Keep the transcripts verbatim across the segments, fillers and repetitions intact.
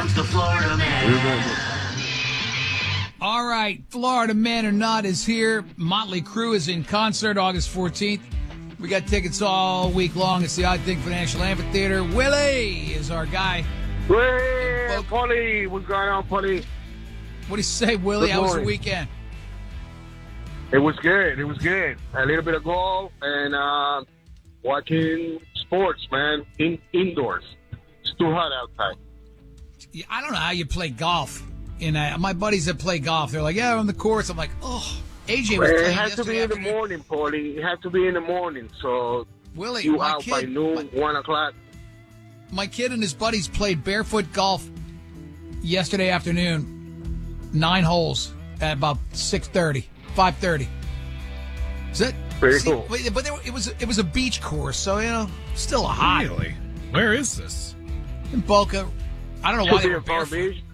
comes the Florida Man. All right, Florida Man or Not is here. Motley Crue is in concert August fourteenth. We got tickets all week long. It's the Odd Thing Financial Amphitheater. Willie is our guy. Hey, Paulie. What's going on, Paulie? What do you say, Willie? Good How was the morning. weekend? It was good. It was good. A little bit of golf and uh, watching sports, man. In indoors. It's too hot outside. Yeah, I don't know how you play golf. In uh, my buddies that play golf, they're like, yeah, on the course. I'm like, oh, A J was It playing has to be yesterday in the afternoon. morning, Paulie. It has to be in the morning. So Willie, you my out kid, by noon, my, one o'clock. my kid and his buddies played barefoot golf yesterday afternoon, nine holes at about six thirty, five thirty. Is that Very see, cool. But there, it was it was a beach course, so you know, still a hot Really? Where is this? in Boca. I don't know why Should they be were in Palm barefoot. Beach.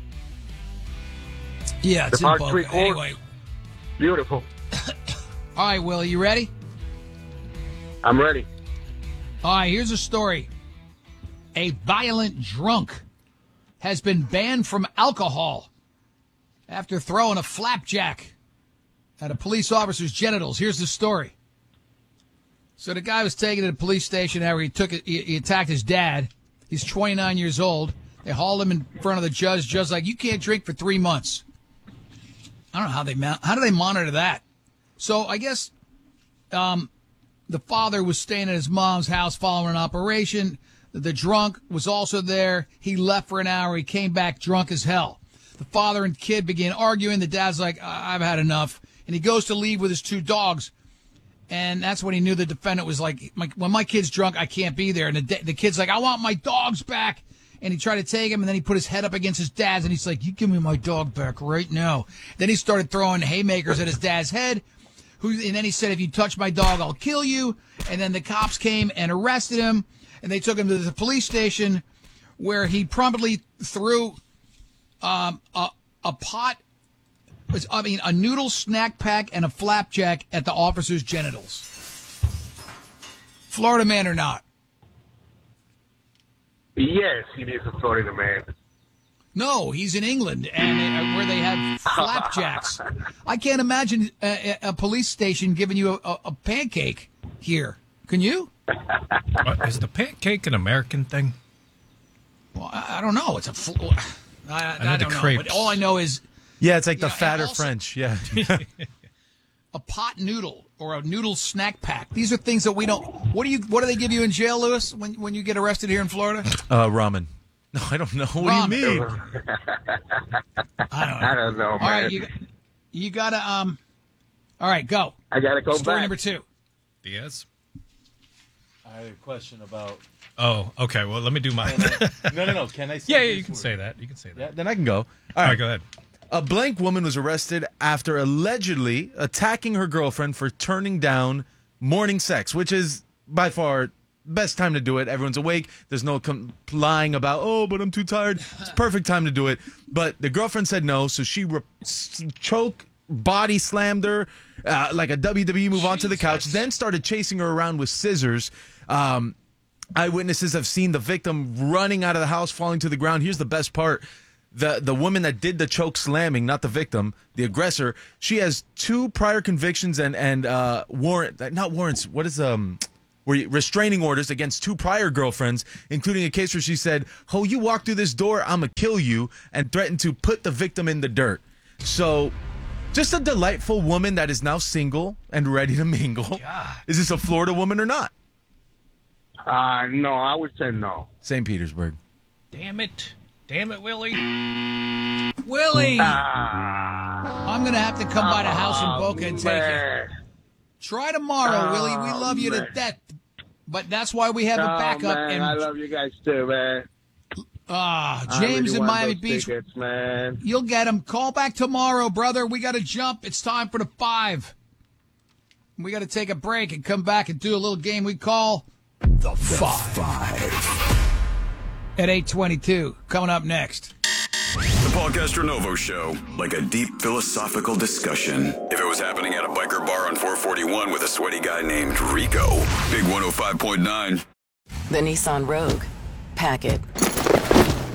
Yeah, it's The in par Boca. three course. Anyway, Beautiful. all right, Willie, you ready? I'm ready. All right, here's a story. A violent drunk has been banned from alcohol after throwing a flapjack at a police officer's genitals. Here's the story. So the guy was taken to the police station after he took it, he, he attacked his dad. He's twenty-nine years old. They hauled him in front of the judge. Judge's like, you can't drink for three months. I don't know how they ma- how do they monitor that. So I guess um, the father was staying at his mom's house following an operation. The drunk was also there. He left for an hour. He came back drunk as hell. The father and kid began arguing. The dad's like, I've had enough. And he goes to leave with his two dogs. And that's when he knew the defendant was like, my, when my kid's drunk, I can't be there. And the, the kid's like, I want my dogs back. And he tried to take him, and then he put his head up against his dad's, and he's like, you give me my dog back right now. Then he started throwing haymakers at his dad's head. Who, and then he said, if you touch my dog, I'll kill you. And then the cops came and arrested him, and they took him to the police station, where he promptly threw um, a, a pot, I mean, a noodle snack pack and a flapjack at the officer's genitals. Florida Man or not? Yes, it is a Florida man. No, he's in England, and uh, where they have flapjacks. I can't imagine a, a police station giving you a, a, a pancake here. Can you? What, is the pancake an American thing? Well, I, I don't know. It's a. Fl- I, I, know I the don't know. crepes. But all I know is Yeah, it's like Yeah, the and fatter also- French. Yeah. a pot noodle or a noodle snack pack. These are things that we don't. What do you? What do they give you in jail, Lewis? When when you get arrested here in Florida? uh, ramen. No, I don't know. What Ramen. do you mean? I don't know. I don't know, man. All right, you you gotta um. All right, go. I gotta go Story back. number two. Diaz? I had a question about. Oh, okay. Well, let me do mine. No, no, no. Can I say yeah, yeah, this you can word? say that. You can say that. Yeah, then I can go. All All right. right, go ahead. A blank woman was arrested after allegedly attacking her girlfriend for turning down morning sex, which is by far best time to do it. Everyone's awake. There's no com- lying about, oh, but I'm too tired. It's perfect time to do it. But the girlfriend said no, so she re- s- choke, body slammed her uh, like a W W E move onto the couch, then started chasing her around with scissors. Um, eyewitnesses have seen the victim running out of the house, falling to the ground. Here's the best part. The the woman that did the choke slamming, not the victim, the aggressor, she has two prior convictions and and uh, warrant not warrants. What is um, were restraining orders against two prior girlfriends, including a case where she said, "Oh, you walk through this door, I'ma kill you," and threatened to put the victim in the dirt. So, just a delightful woman that is now single and ready to mingle. God. Is this a Florida woman or not? Uh, no, I would say no. Saint Petersburg. Damn it. Damn it, Willie. Willie, Ah, I'm gonna have to come by the house in Boca and take you. man. Try tomorrow, Oh, Willie. We love you to man. death, but that's why we have a Oh, backup. man, and I love you guys too, man. ah, I James really in want Miami those Beach. tickets, man. You'll get him. Call back tomorrow, brother. We got to jump. It's time for the five. We got to take a break and come back and do a little game we call the five. At eight twenty-two, coming up next. The Paul Castronovo Show, like a deep philosophical discussion. If it was happening at a biker bar on four forty-one with a sweaty guy named Rico. Big one oh five point nine. The Nissan Rogue. Pack it.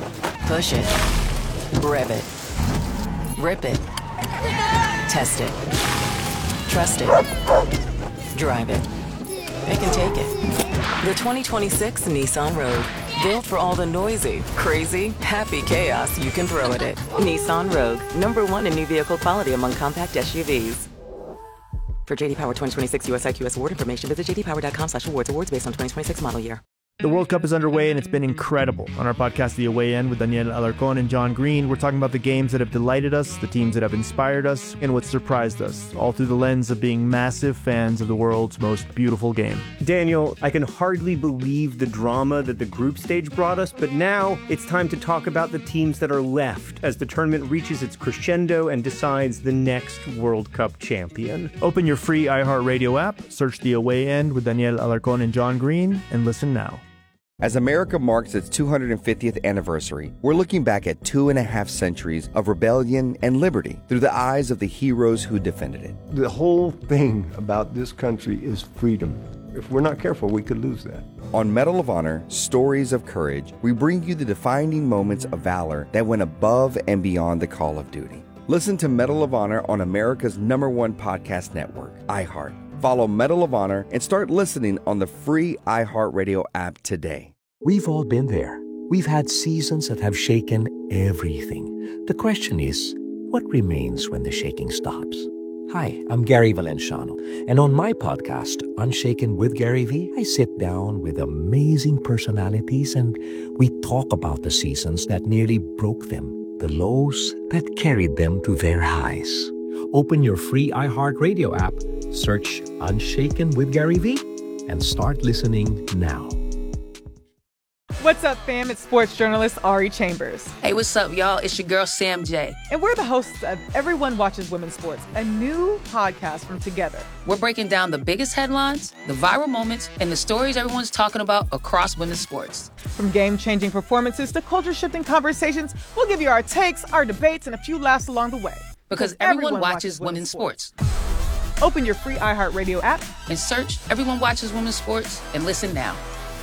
Push it. Rev it. Rip it. Test it. Trust it. Drive it. It can take it. The twenty twenty-six Nissan Rogue. Built for all the noisy, crazy, happy chaos you can throw at it. Nissan Rogue. Number one in new vehicle quality among compact S U Vs. For J D Power twenty twenty-six U S I Q S award information, visit j d power dot com slash awards. Awards based on twenty twenty-six model year. The World Cup is underway, and it's been incredible. On our podcast, The Away End, with Daniel Alarcón and John Green, we're talking about the games that have delighted us, the teams that have inspired us, and what surprised us, all through the lens of being massive fans of the world's most beautiful game. Daniel, I can hardly believe the drama that the group stage brought us, but now it's time to talk about the teams that are left as the tournament reaches its crescendo and decides the next World Cup champion. Open your free iHeartRadio app, search The Away End with Daniel Alarcón and John Green, and listen now. As America marks its two hundred fiftieth anniversary, we're looking back at two and a half centuries of rebellion and liberty through the eyes of the heroes who defended it. The whole thing about this country is freedom. If we're not careful, we could lose that. On Medal of Honor, Stories of Courage, we bring you the defining moments of valor that went above and beyond the call of duty. Listen to Medal of Honor on America's number one podcast network, iHeart. Follow Medal of Honor and start listening on the free iHeartRadio app today. We've all been there. We've had seasons that have shaken everything. The question is, what remains when the shaking stops? Hi, I'm Gary Valenciano, and on my podcast, Unshaken with Gary V, I sit down with amazing personalities and we talk about the seasons that nearly broke them, the lows that carried them to their highs. Open your free iHeartRadio app, search Unshaken with Gary V, and start listening now. What's up, fam? It's sports journalist Ari Chambers. Hey, what's up, y'all? It's your girl, Sam J. And we're the hosts of Everyone Watches Women's Sports, a new podcast from Together. We're breaking down the biggest headlines, the viral moments, and the stories everyone's talking about across women's sports. From game-changing performances to culture-shifting conversations, we'll give you our takes, our debates, and a few laughs along the way. Because, because everyone, everyone watches, watches women's sports. sports. Open your free iHeartRadio app and search Everyone Watches Women's Sports and listen now.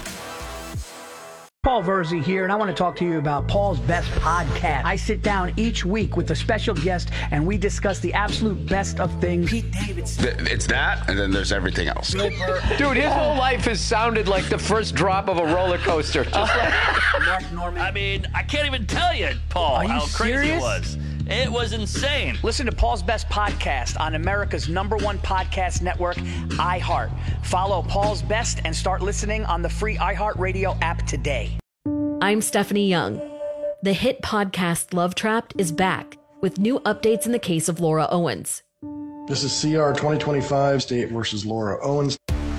Paul Verzi here, and I want to talk to you about Paul's Best Podcast. I sit down each week with a special guest, and we discuss the absolute best of things. Pete Davidson. It's that, and then there's everything else. Dude, his whole life has sounded like the first drop of a roller coaster. Just like Mark Norman. I mean, I can't even tell you, Paul, how crazy serious? it was. It was insane. Listen to Paul's Best Podcast on America's number one podcast network, iHeart. Follow Paul's Best and start listening on the free iHeartRadio app today. I'm Stephanie Young. The hit podcast Love Trapped is back with new updates in the case of Laura Owens. This is C R twenty twenty-five, State versus Laura Owens.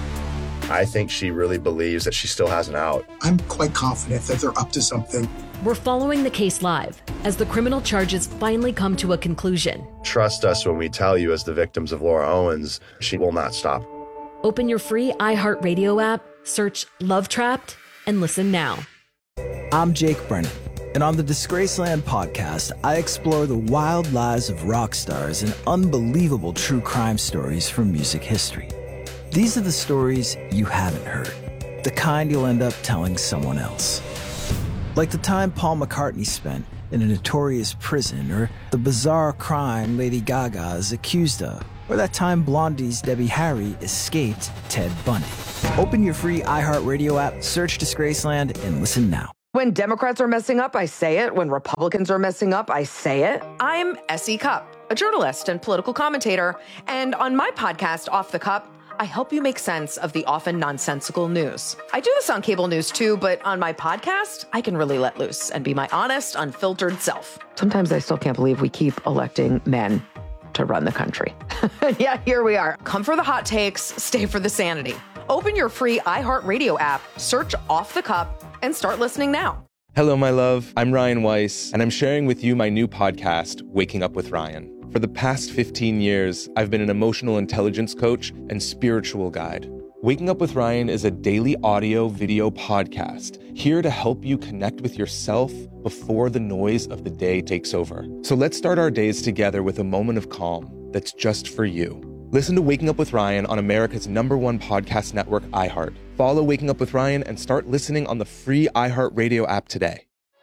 I think she really believes that she still has an out. I'm quite confident that they're up to something. We're following the case live as the criminal charges finally come to a conclusion. Trust us when we tell you, as the victims of Laura Owens, she will not stop. Open your free iHeartRadio app, search Love Trapped, and listen now. I'm Jake Brennan, and on the Disgraceland podcast, I explore the wild lives of rock stars and unbelievable true crime stories from music history. These are the stories you haven't heard, the kind you'll end up telling someone else. Like the time Paul McCartney spent in a notorious prison, or the bizarre crime Lady Gaga is accused of, or that time Blondie's Debbie Harry escaped Ted Bundy. Open your free iHeartRadio app, search Disgraceland, and listen now. When Democrats are messing up, I say it. When Republicans are messing up, I say it. I'm S E Cupp, a journalist and political commentator. And on my podcast, Off the Cup, I help you make sense of the often nonsensical news. I do this on cable news too, but on my podcast, I can really let loose and be my honest, unfiltered self. Sometimes I still can't believe we keep electing men to run the country. Yeah, here we are. Come for the hot takes, stay for the sanity. Open your free iHeartRadio app, search Off the Cup, and start listening now. Hello, my love. I'm Ryan Weiss, and I'm sharing with you my new podcast, Waking Up with Ryan. For the past fifteen years, I've been an emotional intelligence coach and spiritual guide. Waking Up with Ryan is a daily audio video podcast here to help you connect with yourself before the noise of the day takes over. So let's start our days together with a moment of calm that's just for you. Listen to Waking Up with Ryan on America's number one podcast network, iHeart. Follow Waking Up with Ryan and start listening on the free iHeartRadio app today.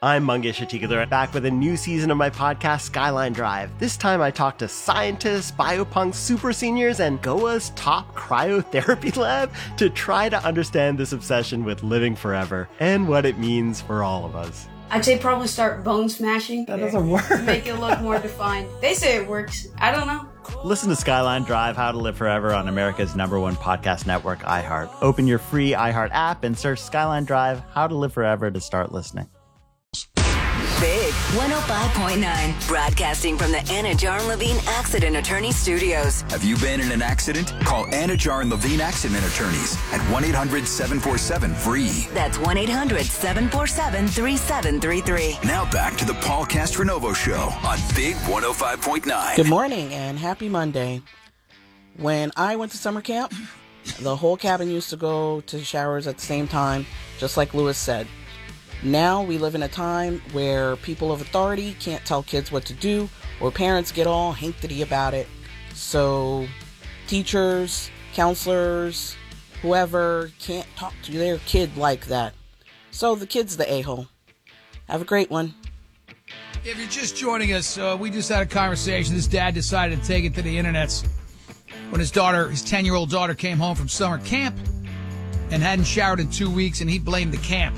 I'm Mangesh Hattikudur, back with a new season of my podcast, Skyline Drive. This time I talk to scientists, biopunks, super seniors, and Goa's top cryotherapy lab to try to understand this obsession with living forever and what it means for all of us. I'd say probably start bone smashing. That doesn't work. Make it look more defined. They say it works. I don't know. Listen to Skyline Drive, How to Live Forever on America's number one podcast network, iHeart. Open your free iHeart app and search Skyline Drive, How to Live Forever to start listening. Big one oh five point nine, broadcasting from the Anna Jar and Levine Accident Attorney Studios. Have you been in an accident? Call Anna Jar and Levine Accident Attorneys at one eight hundred seven four seven free. That's one eight hundred seven four seven three seven three three. Now back to the Paul Castronovo Show on Big one oh five point nine. Good morning and happy Monday. When I went to summer camp, the whole cabin used to go to showers at the same time, just like Lewis said. Now we live in a time where people of authority can't tell kids what to do, or parents get all hankety about it. So teachers, counselors, whoever can't talk to their kid like that. So the kid's the a-hole. Have a great one. If you're just joining us, uh, we just had a conversation. This dad decided to take it to the internets when his daughter, his ten-year-old daughter, came home from summer camp and hadn't showered in two weeks, and he blamed the camp.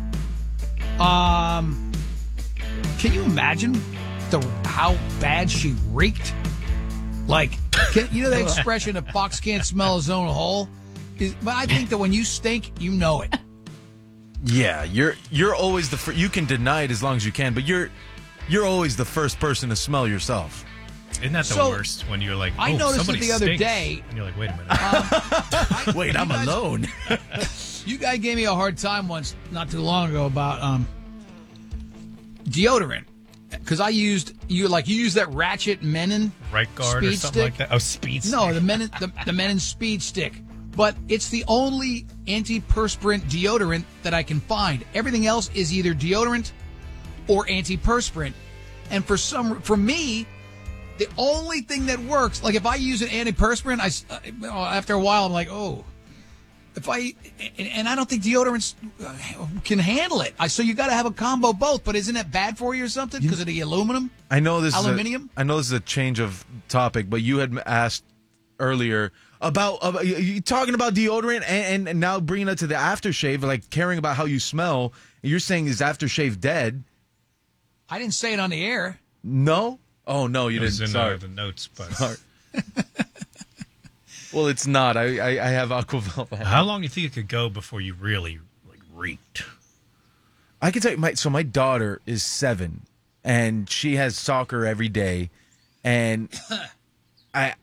Um, can you imagine the how bad she reeked? Like, can, you know the expression, a fox can't smell his own hole? Is, but I think that when you stink, you know it. Yeah, you're you're always the fir- you can deny it as long as you can, but you're you're always the first person to smell yourself. Isn't that the So, worst when you're like, oh, I noticed it somebody the other stinks. day. And you're like, wait a minute. I, Wait, I'm guys, alone. You guys gave me a hard time once, not too long ago, about um, deodorant. Because I used, you like, you used that Ratchet Menon Right guard or speed something stick. like that. Oh, speed stick. No, the Menon, the, the Menon speed stick. But it's the only antiperspirant deodorant that I can find. Everything else is either deodorant or antiperspirant. And for some, for me, the only thing that works, like if I use an antiperspirant, I, uh, after a while, I'm like, oh, if I, and, and I don't think deodorants uh, can handle it. I, so you got to have a combo both, but isn't that bad for you or something because of the aluminum? I know this Aluminium? is a, I know this is a change of topic, but you had asked earlier about, about you, you talking about deodorant and, and now bringing it to the aftershave, like caring about how you smell. You're saying is aftershave dead? I didn't say it on the air. No. Oh no, you It was didn't. in Sorry. uh, the notes, but Sorry. Well, it's not. I I, I have Aquavelva. how long do you think it could go before you really like reeked? I can tell you, my so my daughter is seven, and she has soccer every day, and I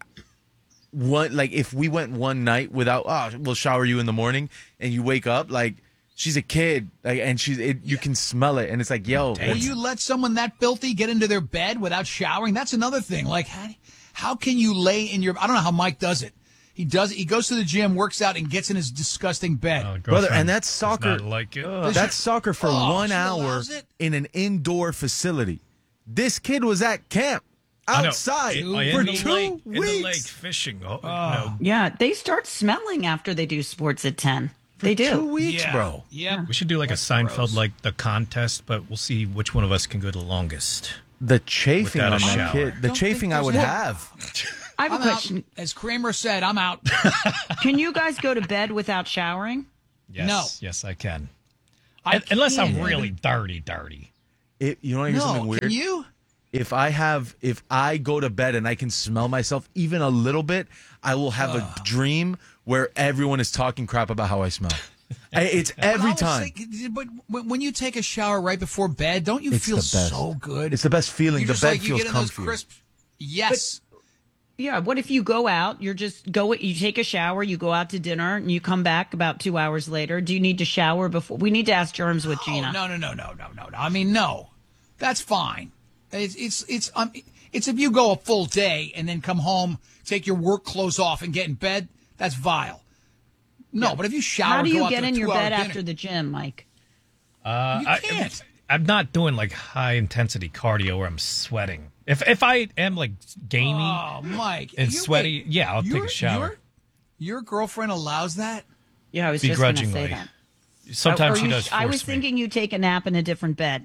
one like if we went one night without, oh, we'll shower you in the morning, and you wake up like she's a kid, like, and she's it, you can smell it, and it's like, yo, Will that's- you let someone that filthy get into their bed without showering? That's another thing. Like, how, how can you lay in your? I don't know how Mike does it. He does. He goes to the gym, works out, and gets in his disgusting bed. brother, and that's soccer. not like it. Ugh. That's soccer for Oh, one she hour allows it? in an indoor facility. This kid was at camp I know. outside In- for in the two lake, weeks. in the lake fishing. Oh, no. Yeah, they start smelling after they do sports at ten. They do. Two weeks, Yeah. bro. Yeah. We should do like a Seinfeld, like the contest, but we'll see which one of us can go the longest. The chafing Without on a that shower. kid. The Don't chafing think I would there's- have. I have I'm a question. out. As Kramer said, I'm out. Can you guys go to bed without showering? Yes, No. yes, I can. I Un- Unless I'm can't. really dirty, dirty. It, you know, here's No, something weird. can you? If I have, if I go to bed and I can smell myself even a little bit, I will have a dream where everyone is talking crap about how I smell. I- it's But I every was time. thinking- but when when you take a shower right before bed, don't you It's feel the best. so good? It's the best feeling. You're The just bed like, you feels get in those comfy. crisp. Yes. Yeah, what if you go out, you're just go you take a shower, you go out to dinner, and you come back about two hours later. Do you need to shower before? We need to ask germs with Gina. Oh, no, no, no, no, no, no, no. I mean, no. That's fine. It's it's it's um it's if you go a full day and then come home, take your work clothes off and get in bed, that's vile. No, but if you shower, How do go you out get to a in your two-hour bed dinner- after the gym, Mike? Uh, You I, can't. I'm not doing like high intensity cardio where I'm sweating. If if I am like gamey Oh, Mike, and you- sweaty, wait, yeah, I'll take your- a shower. Your, your girlfriend allows that? Yeah, I was just going to say Begrudgingly. that. Sometimes Or she you- does I force was me. thinking you take a nap in a different bed.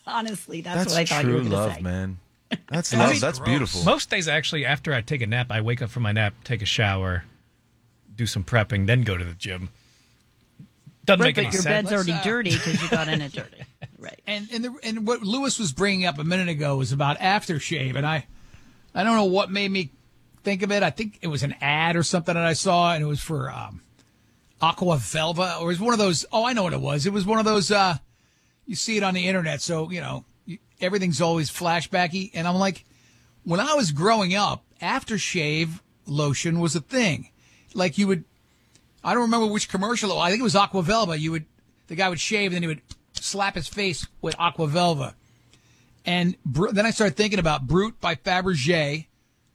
Honestly, that's, That's what I thought true you were going to love, say. man. That's I love. mean, That's beautiful. Most days, actually, after I take a nap, I wake up from my nap, take a shower, do some prepping, then go to the gym. Doesn't Right, make but any your sense. bed's already Let's, uh, dirty because you got in it dirty. Right. And and the, and what Lewis was bringing up a minute ago was about aftershave, and I I don't know what made me think of it. I think it was an ad or something that I saw, and it was for um, Aqua Velva, or it was one of those. Oh, I know what it was. It was one of those. Uh, you see it on the internet, so you know you, everything's always flashbacky. And I'm like, when I was growing up, aftershave lotion was a thing. Like you would, I don't remember which commercial. I think it was Aqua Velva. You would, the guy would shave, and then he would slap his face with Aqua Velva. And Br- then I started thinking about Brut by Fabergé,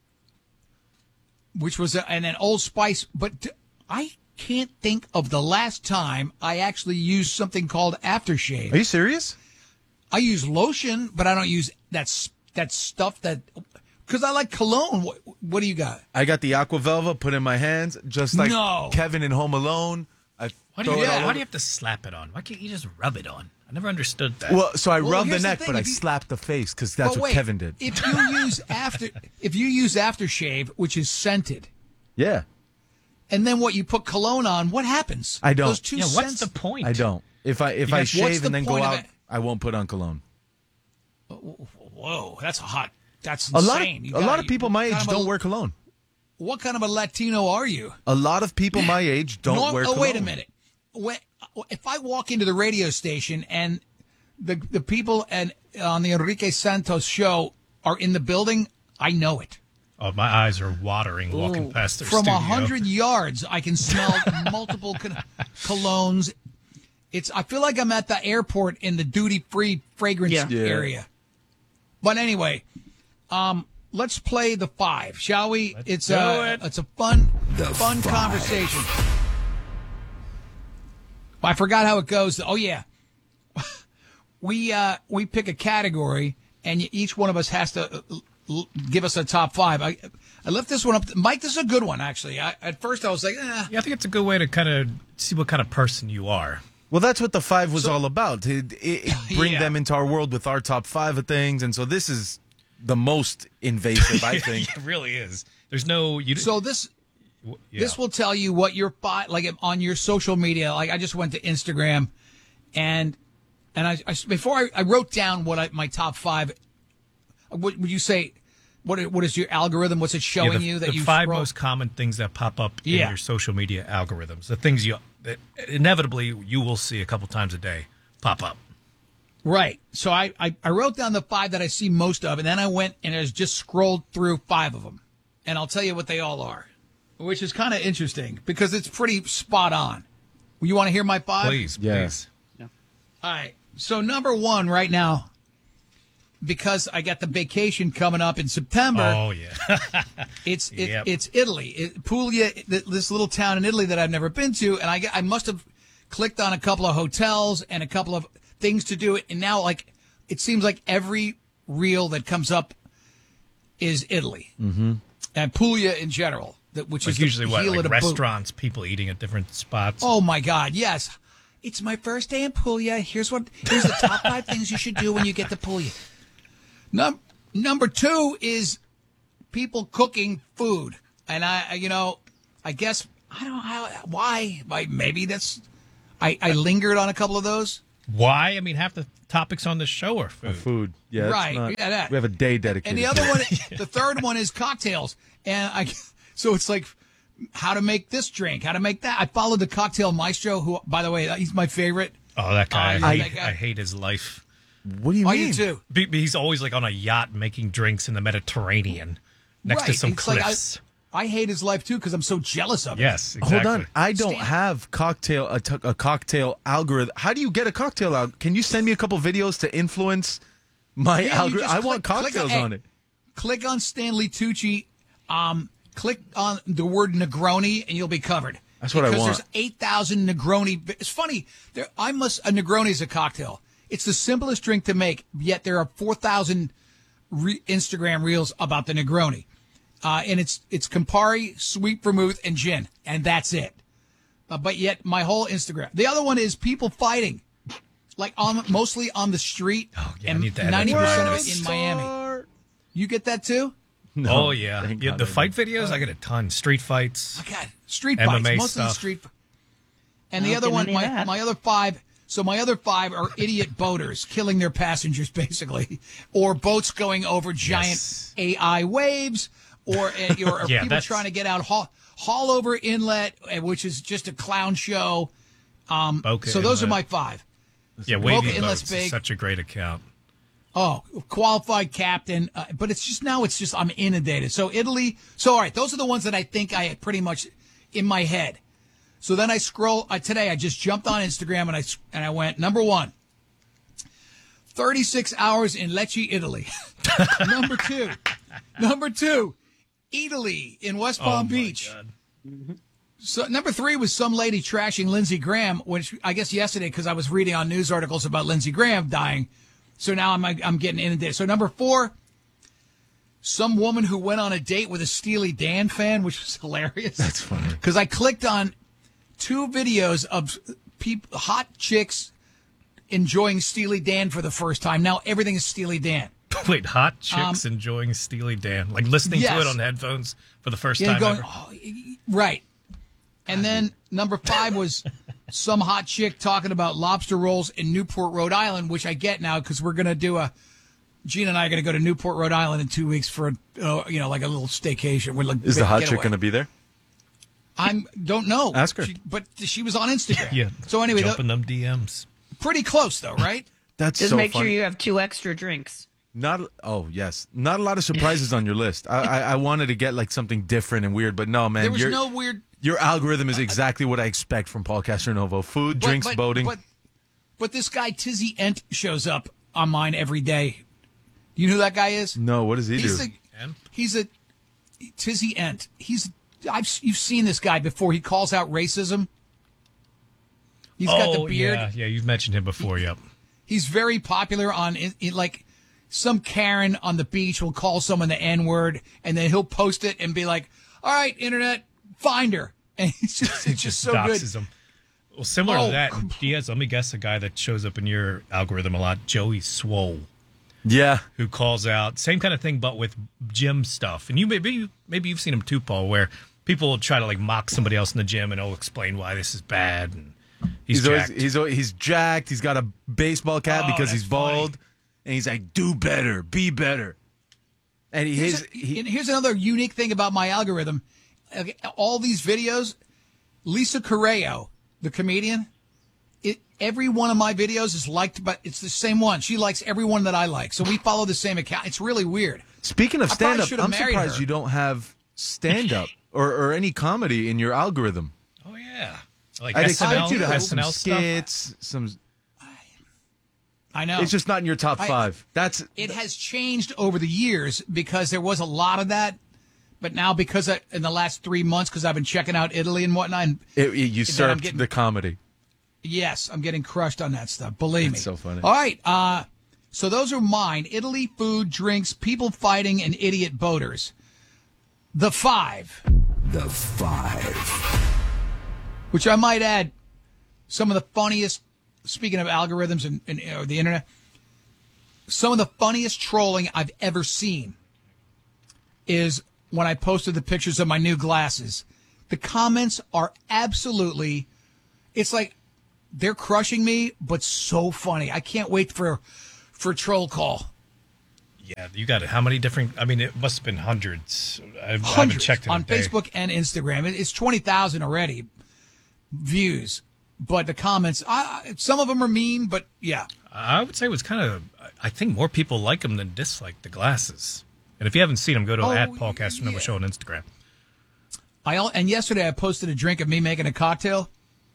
which was, a, and then Old Spice. But t- I can't think of the last time I actually used something called aftershave. Are you serious? I use lotion, but I don't use that s- that stuff that, because I like cologne. What, what do you got? I got the Aqua Velva put in my hands, just like No. Kevin in Home Alone. I Why do, you, throw it all why over- do you have to slap it on? Why can't you just rub it on? I never understood that. Well, so I Well, rub the here's the neck, thing, but I if you- slap the face because that's But what wait, Kevin did. If you use after, if you use aftershave, which is scented, Yeah, and then what you put cologne on, what happens? I don't. Those two Yeah, what's scents. the point? I don't. If I if You I guys- what's shave the and then go point of out, it? I won't put on cologne. Whoa, that's a hot. That's A lot of insane. You a got- lot of people my what age kind of a- don't wear cologne. What kind of a Latino are you? A lot of people my age don't Nor- wear oh, cologne. wait a minute. When, if I walk into the radio station and the the people and on the Enrique Santos show are in the building, I know it. Oh, my eyes are watering walking past their From studio. a hundred yards, I can smell multiple con- colognes. It's. I feel like I'm at the airport in the duty free fragrance Yeah. Yeah. area. But anyway, um, let's play the five, shall we? it's do a it. it's a fun The fun five. conversation. I forgot how it goes. Oh yeah, we uh, we pick a category, and you, each one of us has to uh, l- give us a top five. I I left this one up. Mike, this is a good one actually. I, at first I was like, eh. Yeah, I think it's a good way to kind of see what kind of person you are. Well, that's what the five was all about. To it, it bring Yeah. them into our world with our top five of things, and so this is the most invasive, I think. It really is. There's no. You, So this yeah. this will tell you what your five, like on your social media. Like I just went to Instagram, and and I, I before I, I wrote down what I, my top five. What would you say? What what is your algorithm? What's it showing Yeah, the, you that the you five scroll? most common things that pop up Yeah. in your social media algorithms, the things you that inevitably you will see a couple times a day pop up. Right. So I, I, I wrote down the five that I see most of, and then I went and I just scrolled through five of them. And I'll tell you what they all are, which is kind of interesting because it's pretty spot on. You want to hear my five? Please, Yeah. please. All right. So number one right now, because I got the vacation coming up in September. Oh yeah. It's it, Yep. it's Italy, it, Puglia, th- this little town in Italy that I've never been to, and I get- I must have clicked on a couple of hotels and a couple of things to do it, and now like it seems like every reel that comes up is Italy Mm-hmm. and Puglia in general, that which Like is the usually what heel like of the boot. restaurants, people eating at different spots. Oh my God, yes. It's my first day in Puglia. Here's what here's the top five things you should do when you get to Puglia. Num- number two is people cooking food. And I, I you know, I guess I don't know how why. Why maybe that's I, I lingered on a couple of those. Why? I mean, half the topics on the show are food. Food. Yeah. it's Right, not- yeah, that. We have a day dedicated. And the to other it. one, the third one is cocktails. And I, so it's like how to make this drink, how to make that. I followed the cocktail maestro, who, by the way, he's my favorite. Oh, that guy! Uh, I, that hate, guy. I hate his life. What do you Oh, mean? you too. Be- be- He's always like on a yacht making drinks in the Mediterranean next to Right, some it's like I- cliffs. I hate his life too because I'm so jealous of it. Yes, exactly. Hold on, I don't Stan- have cocktail a, t- a cocktail algorithm. How do you get a cocktail out? Can you send me a couple videos to influence my Yeah, you algorithm? just I want click- click cocktails on- on hey, it. Click on Stanley Tucci. Um, click on the word Negroni, and you'll be covered. That's what I because want. there's eight thousand Negroni. It's funny. There, I must. A Negroni is a cocktail. It's the simplest drink to make. Yet there are four thousand re- Instagram reels about the Negroni, uh, and it's it's Campari, sweet vermouth, and gin, and that's it. Uh, but yet my whole Instagram. The other one is people fighting. like on mostly on the street, Oh, yeah, I and need to edit ninety percent of mine. it in Miami. You get that too? oh yeah, thank yeah. God The I fight videos, I get a ton. Street fights. Oh, God, street M fights, M A mostly stuff. street. And I the don't other get one, any of my, that. my other five. So my other five are idiot boaters killing their passengers, basically, or boats going over giant Yes. A I waves, or, uh, or, or Yeah, people that's- trying to get out Hall, Hall Over Inlet, uh, which is just a clown show. Um, Boca so those are Inlet. my five. Yeah, Boca Wavy Inlet's Boats big. is such a great account. Oh, qualified captain. Uh, but it's just now it's just I'm inundated. So Italy. So all right, those are the ones that I think I had pretty much in my head. So then I scroll. Uh, today I just jumped on Instagram and I s- and I went number one. thirty-six hours in Lecce, Italy. number two. Number two. Italy in West Palm Oh, my Beach. God. So number three was some lady trashing Lindsey Graham, which I guess yesterday because I was reading on news articles about Lindsey Graham dying. So now I'm I'm getting inundated. So number four, some woman who went on a date with a Steely Dan fan, which was hilarious. That's funny. Because I clicked on two videos of peop hot chicks enjoying Steely Dan for the first time. Now everything is Steely Dan. Wait, hot chicks Um, enjoying Steely Dan, like listening yes. to it on headphones for the first Yeah, time going, ever. oh, right. And then number five was some hot chick talking about lobster rolls in Newport, Rhode Island, which I get now because we're going to do a, Gina and I are going to go to Newport, Rhode Island in two weeks for, uh, you know, like a little staycation. We're like, Is the hot chick getaway. going to be there? I don't know. Ask her. She, but she was on Instagram. Yeah. So anyway, the, jumping them D Ms. pretty close though, right? That's Just so make funny. sure you have two extra drinks. Not oh yes, not a lot of surprises on your list. I, I I wanted to get like something different and weird, but no, man. There was your, no weird. Your algorithm is exactly what I expect from Paul Castronovo: food, But- drinks, but- boating. But, but this guy Tizzy Ent shows up on mine every day. You know who that guy is? no, what does he He's do? a he's a Tizzy Ent. He's I've you've seen this guy before. He calls out racism. He's oh, got the beard. Yeah, yeah, you've mentioned him before. Yep. He's very popular on in, in, like some Karen on the beach will call someone the N word and then he'll post it and be like, "All right, internet, find her." And it's just it's just so good. doxes him. Well, similar Oh, to that, Diaz, let me guess a guy that shows up in your algorithm a lot, Joey Swole. Yeah. Who calls out, same kind of thing, but with gym stuff. And you maybe maybe you've seen him too, Paul, where people will try to like mock somebody else in the gym and he'll explain why this is bad. And he's, He's always, jacked. he's always, he's jacked. He's got a baseball cap Oh, because that's he's bald, and he's like, "Do better, be better." And he, Here's, his, a- he and here's another unique thing about my algorithm. Okay, all these videos, Lisa Correo, the comedian, it every one of my videos is liked, but it's the same one. She likes every one that I like, so we follow the same account. It's really weird. Speaking of I probably stand up, should have I'm married surprised her. you don't have stand up or, or any comedy in your algorithm. Oh yeah, like I'd S N L, expect you to have some S N L stuff. skits, some. I know. It's just not in your top I- five. That's It has changed over the years because there was a lot of that, but now because I, in the last three months, because I've been checking out Italy and whatnot, and it, it then I'm usurped getting- the comedy. yes, I'm getting crushed on that stuff. Believe That's me. so funny. All right, uh, so those are mine: Italy, food, drinks, people fighting, and idiot boaters. The five. The five. Which I might add, some of the funniest. Speaking of algorithms and, and you know, the internet, some of the funniest trolling I've ever seen is when I posted the pictures of my new glasses. The comments are absolutely, it's like they're crushing me, but so funny. I can't wait for for a troll call. Yeah, you got it. How many different? I mean, it must have been hundreds. I've, I haven't Hundreds checked in a on day. Facebook and Instagram. It- It's twenty thousand already views, but the comments, I, some of them are mean, but yeah. I would say it was kind of. I think more people like them than dislike the glasses. And if you haven't seen them, go to Oh, at Paul Castronova Show on Instagram. I al- and yesterday I posted a drink of me making a cocktail,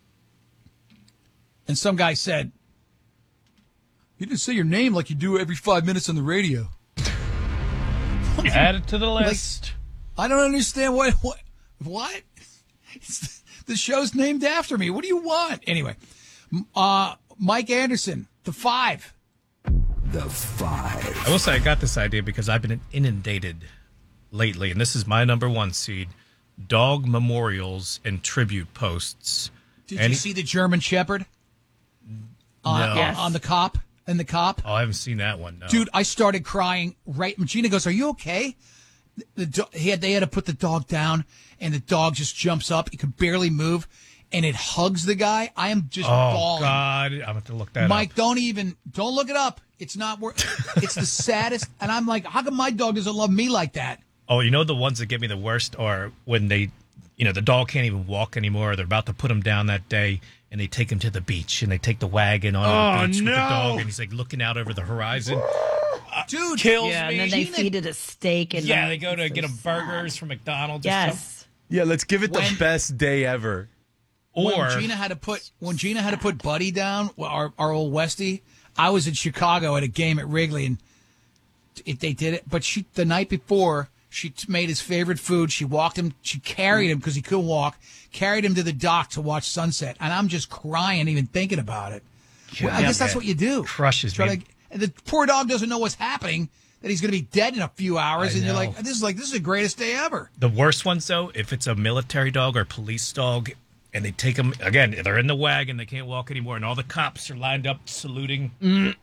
and some guy said, "You didn't say your name like you do every five minutes on the radio." Add it to the list. Like, I don't understand what what what. It's, the show's named after me. What do you want? Anyway, m- uh, Mike Anderson, the five. The five. I will say I got this idea because I've been inundated lately, and this is my number one seed: dog memorials and tribute posts. Did Any- you see the German Shepherd? on, No. on, Yes. on the cop and the cop. Oh, I haven't seen that one. No. Dude, I started crying. Right, Gina goes, "Are you okay?" The do- he had they had to put the dog down, and the dog just jumps up. He could barely move, and it hugs the guy. I am just Oh bawling. God, I'm gonna have to look that Mike, up. don't even don't look it up. It's not worth. It's the saddest, and I'm like, how come my dog doesn't love me like that? Oh, you know the ones that get me the worst are when they, you know, the dog can't even walk anymore. They're about to put him down that day, and they take him to the beach, and they take the wagon on Oh, the beach with the no. dog, and he's like looking out over the horizon. Dude, kills yeah, me. and then they Gina- feed it a steak. And yeah, they go to get him burgers from McDonald's. or something. Yes. Yeah, let's give it the When- best day ever. when Or- Gina had to put when Gina had to put Buddy down, well, our our old Westie. I was in Chicago at a game at Wrigley, and it, they did it. But she the night before, she t- made his favorite food. She walked him. She carried him because he couldn't walk. Carried him to the dock to watch sunset, and I'm just crying even thinking about it. Well, I Yeah, guess that's man. what you do. Crushes Try me. to, and the poor dog doesn't know what's happening. That he's going to be dead in a few hours, I and you're know. like, "This is like this is the greatest day ever." The worst ones, though, if it's a military dog or police dog, and they take them, again, they're in the wagon, they can't walk anymore, and all the cops are lined up saluting. Mm.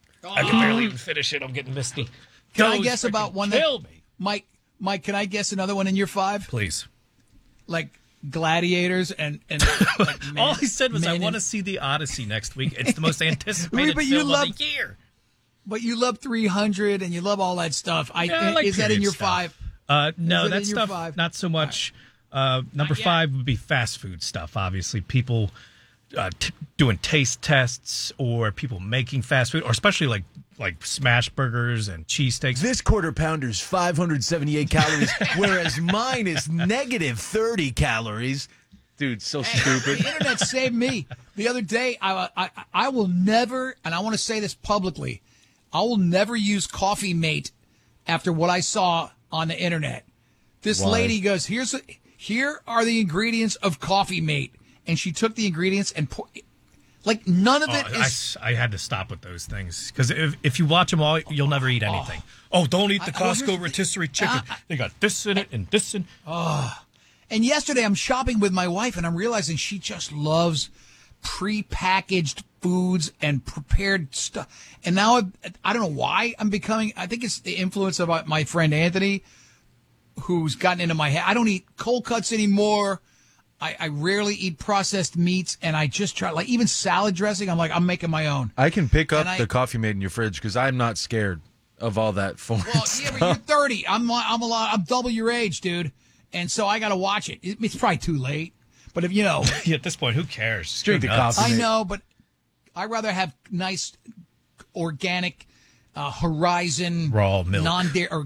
I can barely even finish it. I'm getting misty. Can I Those guess about freaking one that kill me. Mike? Mike, can I guess another one in your five? Please. Like gladiators and and like men- All he said was, I men want to in- see the Odyssey next week. It's the most anticipated But you film love- of the year. But you love three hundred and you love all that stuff. I, Yeah, I like is that in period your stuff. five? Uh, no, Is it that in your stuff, five? not so much. Uh, number five would be fast food stuff, obviously. People uh, t- doing taste tests or people making fast food, or especially like like smash burgers and cheesesteaks. This quarter pounder's five hundred seventy-eight calories, whereas mine is negative thirty calories. Dude, so stupid. The internet saved me. The other day, I, I, I will never, and I want to say this publicly, I will never use Coffee Mate after what I saw on the internet. This Why? lady goes, here's a, here are the ingredients of Coffee Mate. And she took the ingredients and put, like, none of Oh, it I, is. I had to stop with those things because if, if you watch them all, you'll never eat anything. Oh, don't eat the I- I- Costco rotisserie chicken. They got this in it and this in. Oh. And yesterday I'm shopping with my wife and I'm realizing she just loves pre-packaged foods and prepared stuff. And now I, I don't know why I'm becoming, I think it's the influence of my- my friend Anthony who's gotten into my head. I don't eat cold cuts anymore. I, I rarely eat processed meats and I just try, like even salad dressing, I'm like, I'm making my own. I can pick up And I- the Coffee Mate in your fridge because I'm not scared of all that foreign Well, yeah, stuff. but you're thirty. I'm I'm a lot. I'm double your age, dude. And so I got to watch it. it. It's probably too late. But if you know, At this point, who cares? Just Drink go the nuts. coffee. I know, but I'd rather have nice, organic, uh, Horizon Raw milk. non-dairy or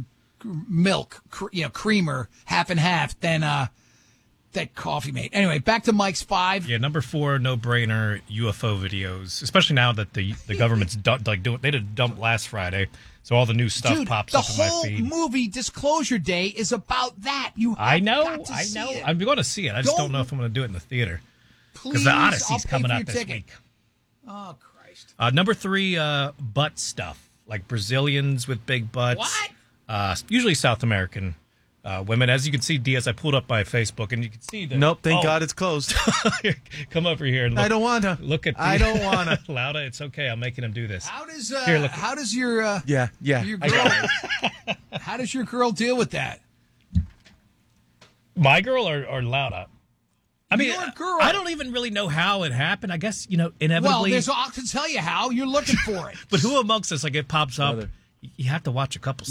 milk, cr- you know, creamer, half and half than uh, that Coffee Mate. Anyway, back to Mike's five. Yeah, number four, no brainer U F O videos, especially now that the the government's du- like doing. They did a dump last Friday, so all the new stuff Dude, pops the up in my whole feed. movie Disclosure Day is about that. You, I have know, got to I see know. it. I'm going to see it. I just don't, Don't- know if I'm going to do it in the theater Please, because the I'll Odyssey's pay coming for out your this ticket. week. Oh Christ! Uh, number three, uh, butt stuff like Brazilians with big butts. What? Uh, usually South American uh, women. As you can see, Diaz, I pulled up my Facebook and you can see that. Nope, thank oh, God it's closed. Come over here and look. I don't want to. Look at. The, I don't want to. Lauda, it's okay. I'm making him do this. How does uh, Here, look. how does your uh, Yeah, yeah. your I girl got how does your girl deal with that? My girl or, or Lauda? I mean, Your girl. I don't even really know how it happened. I guess, you know, Well, inevitably. there's I can tell you how. You're looking for it. but who amongst us, like, it pops up? Brother. You have to watch a couple